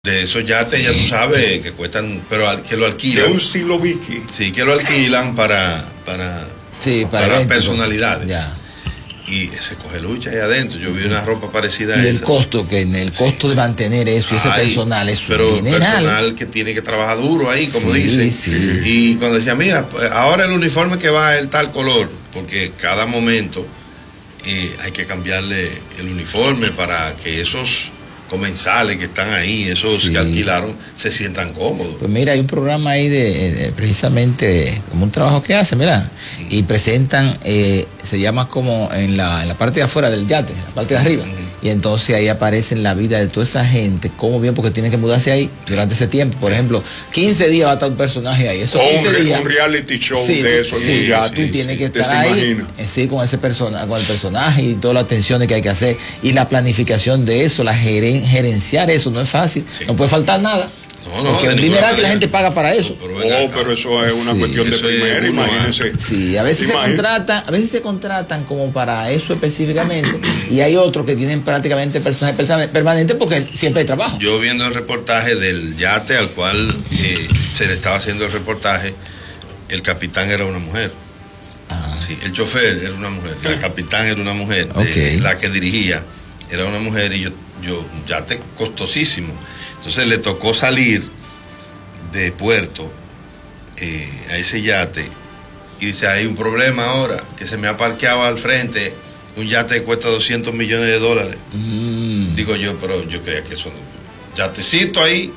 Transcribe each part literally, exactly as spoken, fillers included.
De esos yates, ya tú sabes, que cuestan, pero al, que lo alquilan. De un silo Vicky. Sí, que lo alquilan para, para, sí, para, para eventos, personalidades. Ya. Y se coge lucha ahí adentro. Yo vi una ropa parecida a esa. Y el costo, que en el costo sí, de mantener eso, ese Ay, personal, es pero general. personal que tiene que trabajar duro ahí, como sí, dicen. Sí. Y cuando decía, mira, ahora el uniforme que va es el tal color, porque cada momento eh, hay que cambiarle el uniforme para que esos comensales que están ahí, esos sí. que alquilaron, se sientan cómodos. Pues mira, hay un programa ahí de, de precisamente como un trabajo que hacen, ¿verdad? Uh-huh. Y presentan, eh, se llama como en la, en la parte de afuera del yate, en la parte de arriba. Uh-huh. Y entonces ahí aparece en la vida de toda esa gente, cómo bien, porque tienen que mudarse ahí durante ese tiempo. Por ejemplo, quince días va a estar un personaje ahí. Esos quince un, días, un reality show sí, de eso. Sí, ya, tú sí, tienes sí, que estar ahí, sí, con ese persona, con el personaje y todas las atenciones que hay que hacer. Y la planificación de eso, la geren, gerenciar eso, no es fácil. Sí. No puede faltar nada. No, no, porque un dineral que la gente paga para eso. Pero, pero, oh, pero eso es una sí, cuestión de primero, imagínense. Sí, a veces se contratan, a veces se contratan como para eso específicamente, y hay otros que tienen prácticamente personajes permanentes porque siempre hay trabajo. Yo viendo el reportaje del yate al cual eh, se le estaba haciendo el reportaje, el capitán era una mujer. Ah. Sí, el chofer era una mujer, el capitán era una mujer, okay. eh, la que dirigía era una mujer, y yo, yo yate costosísimo. Entonces le tocó salir de puerto eh, a ese yate y dice, hay un problema ahora, que se me ha parqueado al frente un yate que cuesta doscientos millones de dólares. Mm. Digo yo, pero yo creía que eso no, yatecito ahí.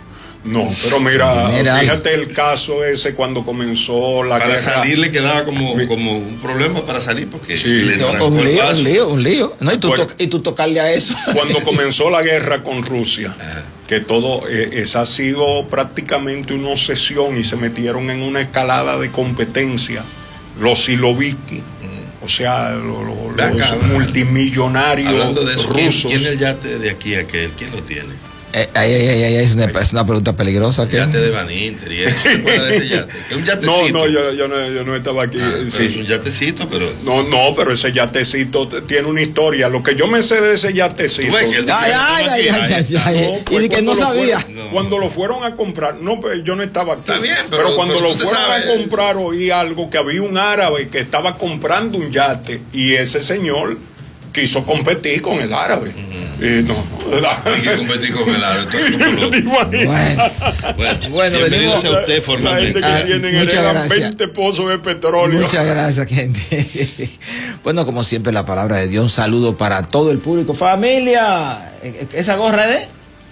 No, pero mira, mira, fíjate el caso ese cuando comenzó la para guerra. Para salir le quedaba como, como un problema para salir, porque sí, le no, un lío, un lío, un lío. No, y, tú pues, to y tú tocarle a eso. Cuando comenzó la guerra con Rusia, ajá, que todo, eh, esa ha sido prácticamente una obsesión y se metieron en una escalada de competencia. Los Siloviki, mm. o sea, lo, lo, los acá, multimillonarios hablando de eso, rusos. ¿Quién, ¿Quién es el yate de aquí a aquel? ¿Quién lo tiene? Eh, ay, ay, ay, ay, es, una, es una pregunta peligrosa. El yate de Van Inter y eso. ¿Te acuerdas de ese yate? Es un yatecito. No, no, yo, yo no, yo no estaba aquí. Ah, sí. Es un yatecito, pero. No, no, pero ese yatecito tiene una historia. Lo que yo me sé de ese yatecito. Ves que ay, ay, ay, ay, ay, ay. No, pues, y que no sabía. Fueron, no. Cuando lo fueron a comprar, no, pues yo no estaba aquí. Está bien, pero, pero cuando pero lo fueron sabes. a comprar, oí algo que había un árabe que estaba comprando un yate y ese señor quiso competir con el árabe. Uh-huh. Y no, no. Hay que competir con el árabe. Bueno, bueno, bueno venimos a usted formalmente. La gente que tienen muchas gracias. veinte pozos de petróleo. Muchas gracias, gente. Bueno, como siempre, la palabra de Dios. Un saludo para todo el público. Familia, ¿esa gorra de?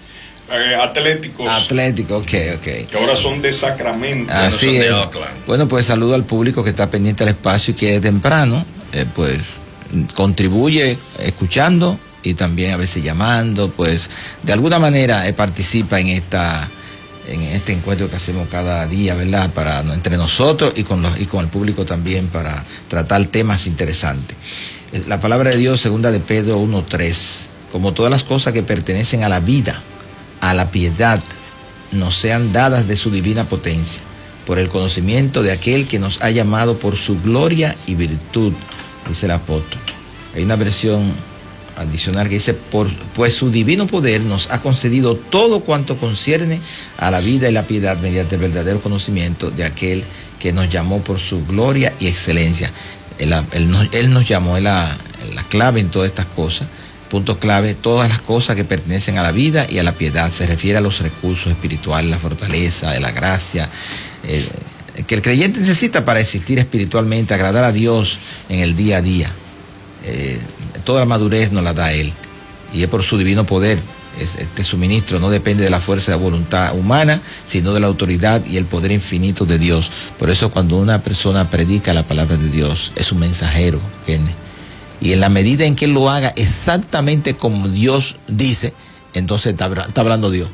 Eh, atléticos. Atlético, ok, ok. Que ahora son de Sacramento. Así no es. de Oakland. Bueno, pues saludo al público que está pendiente del espacio y que de temprano, eh, pues contribuye escuchando y también a veces llamando, pues de alguna manera eh, participa en esta en este encuentro que hacemos cada día, ¿verdad? Para entre nosotros y con los y con el público también para tratar temas interesantes. La palabra de Dios, segunda de Pedro uno tres, como todas las cosas que pertenecen a la vida, a la piedad, nos sean dadas de su divina potencia, por el conocimiento de aquel que nos ha llamado por su gloria y virtud, dice el apóstol. Hay una versión adicional que dice, por, pues su divino poder nos ha concedido todo cuanto concierne a la vida y la piedad mediante el verdadero conocimiento de aquel que nos llamó por su gloria y excelencia. Él, él, nos, él nos llamó, él la, la clave en todas estas cosas, punto clave, todas las cosas que pertenecen a la vida y a la piedad. Se refiere a los recursos espirituales, la fortaleza, la gracia, eh, que el creyente necesita para existir espiritualmente, agradar a Dios en el día a día. Eh, toda la madurez nos la da Él y es por su divino poder. Es, este suministro no depende de la fuerza de voluntad humana, sino de la autoridad y el poder infinito de Dios. Por eso cuando una persona predica la palabra de Dios, es un mensajero, ¿entiende? Y en la medida en que él lo haga exactamente como Dios dice, entonces está, está hablando Dios.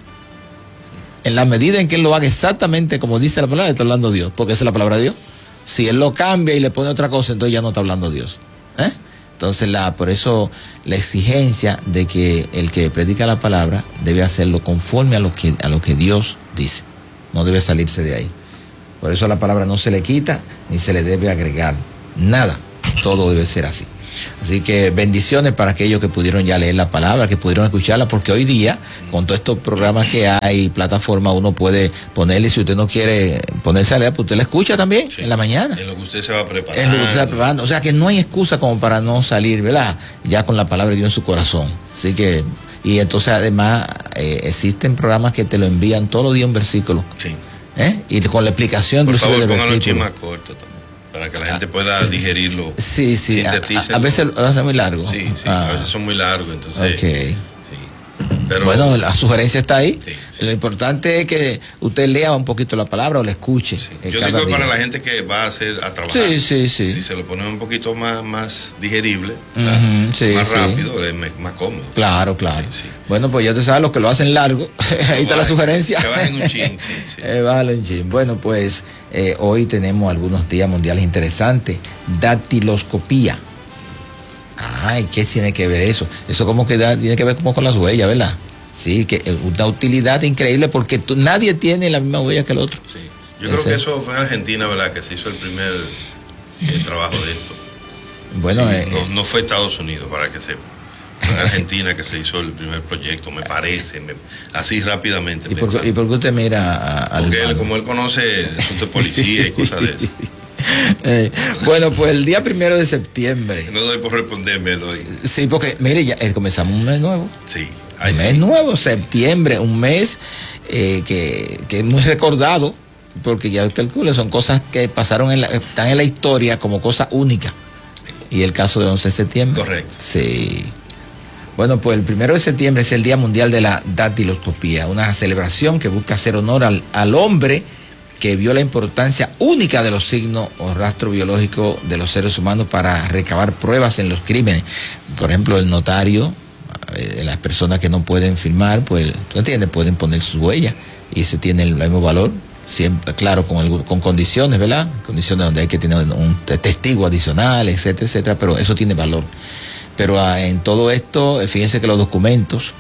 En la medida en que él lo haga exactamente como dice la palabra, está hablando Dios, porque esa es la palabra de Dios. Si él lo cambia y le pone otra cosa, entonces ya no está hablando Dios. ¿Eh? Entonces, la, por eso la exigencia de que el que predica la palabra debe hacerlo conforme a lo que, a lo que Dios dice. No debe salirse de ahí. Por eso a la palabra no se le quita ni se le debe agregar nada. Todo debe ser así. Así que bendiciones para aquellos que pudieron ya leer la palabra, que pudieron escucharla, porque hoy día, con todos estos programas que hay, plataformas, uno puede ponerle, si usted no quiere ponerse a leer, pues usted la escucha también, sí, en la mañana. En lo que usted se va preparando. En lo que usted se va preparando. O sea que no hay excusa como para no salir, ¿verdad? Ya con la palabra de Dios en su corazón. Así que, y entonces además eh, existen programas que te lo envían todos los días un versículo. Sí. ¿Eh? Y con la explicación Por favor, del póngalo versículo. más corto también, para que la gente pueda digerirlo. Sí, sí, a, a, a veces lo hace muy largo. Sí, sí, ah. a veces son muy largos, entonces. Okay. Sí. Pero, bueno, la sugerencia está ahí. Sí, sí. Lo importante es que usted lea un poquito la palabra o la escuche. Sí. Eh, Yo digo para la gente que va a hacer a trabajar. Sí, sí, sí. Si se lo pone un poquito más, más digerible, uh-huh, sí, más sí. rápido, es más cómodo. Claro, claro. Sí, sí. Bueno, pues ya te sabes, los que lo hacen largo, ahí está la sugerencia. Que bajen un chin, sí, sí. Eh, vale, un chin. Bueno, pues eh, hoy tenemos algunos días mundiales interesantes. Dactiloscopía. Ay, ¿qué tiene que ver eso? Eso como que da, tiene que ver como con las huellas, ¿verdad? Sí, que es una utilidad increíble porque tú, nadie tiene la misma huella que el otro. Sí. Yo Ese. creo que eso fue en Argentina, ¿verdad? Que se hizo el primer eh, trabajo de esto. Bueno, sí, eh, no, no fue Estados Unidos, para que sepa. Fue en Argentina que se hizo el primer proyecto, me parece, me, así rápidamente. ¿Y por, ¿Y por qué usted mira a, al Porque él, como él conoce asuntos de policía y cosas de eso. Eh, bueno, pues el día primero de septiembre. No doy por responderme, lo doy. Sí, porque mire, ya eh, comenzamos un mes nuevo. Sí. Un mes sí. nuevo, septiembre, un mes eh, que, que es muy recordado, porque ya calculo, son cosas que pasaron, en la, están en la historia como cosas únicas. Y el caso de once de septiembre. Correcto. Sí. Bueno, pues el primero de septiembre es el Día Mundial de la Dactiloscopía, una celebración que busca hacer honor al, al hombre que vio la importancia única de los signos o rastro biológico de los seres humanos para recabar pruebas en los crímenes. Por ejemplo, el notario, eh, las personas que no pueden firmar, pues, ¿tú entiendes? Pueden poner sus huellas y se tiene el mismo valor, siempre, claro, con, el, con condiciones, ¿verdad? Condiciones donde hay que tener un testigo adicional, etcétera, etcétera, pero eso tiene valor. Pero ah, en todo esto, fíjense que los documentos,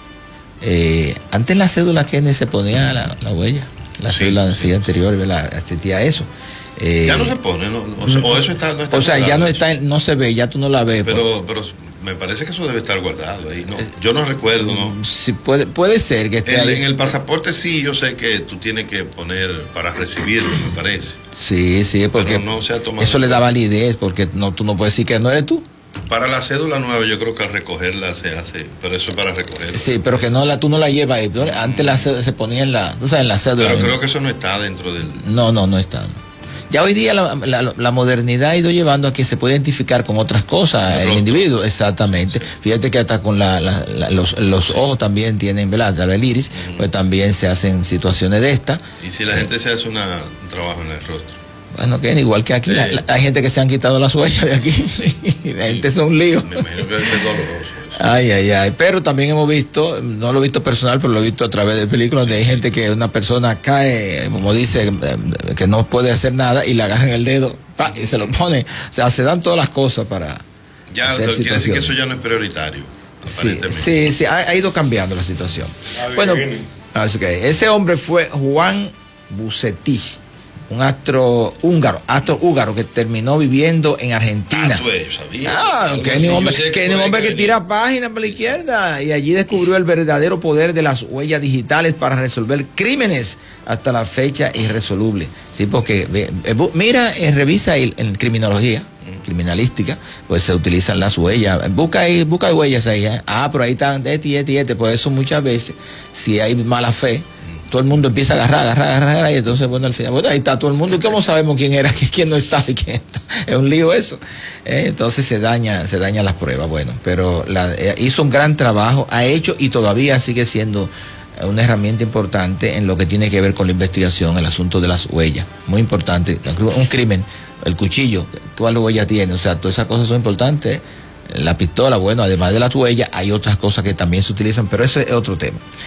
eh, antes la cédula que se ponía la, la huella. La sí, cédula sí, sí, anterior, ¿verdad? Asistía eso. Eh, ya no se pone, ¿no? O, sea, o eso está, no está O sea, ya no eso. está, no se ve, ya tú no la ves. Pero, pero me parece que eso debe estar guardado ahí. No, yo no recuerdo, ¿no? Sí, puede, puede ser que esté en, ahí. En el pasaporte sí, yo sé que tú tienes que poner para recibirlo, me parece. Sí, sí, porque no se ha tomado eso le da validez, porque no, tú no puedes decir que no eres tú. Para la cédula nueva yo creo que al recogerla se hace, pero eso es para recogerla. Sí, pero que no la, tú no la llevas ahí. Antes la cédula se ponía en la, tú sabes, en la cédula. Pero creo que eso no está dentro del... No, no, no está. Ya hoy día la, la, la modernidad ha ido llevando a que se puede identificar con otras cosas el individuo, exactamente. Sí. Fíjate que hasta con la, la, la, los, los sí. ojos también tienen, ¿verdad? El iris, uh-huh. Pues también se hacen situaciones de estas. Y si la eh, gente se hace una, un trabajo en el rostro. Bueno, que igual que aquí, sí. la, la, hay gente que se han quitado las huellas de aquí. Sí. La gente es un lío. Me imagino que debe ser doloroso. Eso. Ay, ay, ay. Pero también hemos visto, no lo he visto personal, pero lo he visto a través de películas, sí, donde hay sí. gente que una persona cae, como dice, que no puede hacer nada y le agarran el dedo ¡pa! Y se lo pone. O sea, se dan todas las cosas para. Ya, hacer quiere decir que eso ya no es prioritario. Sí, sí, sí, ha, ha ido cambiando la situación. Bueno, así que ese hombre fue Juan Bucetich, un astro húngaro, astro húngaro que terminó viviendo en Argentina. Ah, tú, yo sabía. Ah, que es un hombre, que, que, hombre que tira páginas para la izquierda y allí descubrió el verdadero poder de las huellas digitales para resolver crímenes hasta la fecha irresoluble. Sí, porque eh, eh, mira, eh, revisa el, en criminología, criminalística, pues se utilizan las huellas. Busca ahí, busca huellas ahí. ¿eh? Ah, pero ahí están este y este y este. Por eso muchas veces, si hay mala fe, todo el mundo empieza a agarrar, agarrar, agarrar, agarrar, y entonces, bueno, al final, bueno, ahí está todo el mundo, ¿y cómo sabemos quién era, quién no está y quién está? Es un lío eso. Eh, entonces se daña, se dañan las pruebas, bueno, pero la, eh, hizo un gran trabajo, ha hecho y todavía sigue siendo una herramienta importante en lo que tiene que ver con la investigación, el asunto de las huellas, muy importante, un crimen, el cuchillo, ¿cuál huella tiene? O sea, todas esas cosas son importantes. La pistola, bueno, además de las huellas, hay otras cosas que también se utilizan, pero ese es otro tema.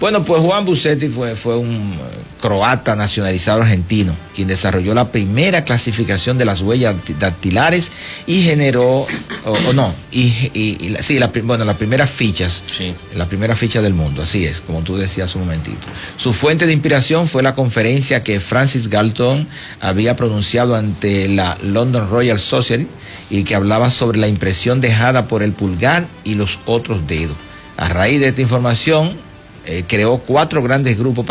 Bueno, pues Juan Busetti fue, fue un croata nacionalizado argentino, quien desarrolló la primera clasificación de las huellas dactilares y generó, o, o no, y, y, y sí, la, bueno, las primeras fichas, sí. las primeras fichas del mundo, así es, como tú decías un momentito. Su fuente de inspiración fue la conferencia que Francis Galton había pronunciado ante la London Royal Society y que hablaba sobre la impresión dejada por el pulgar y los otros dedos. A raíz de esta información, eh, creó cuatro grandes grupos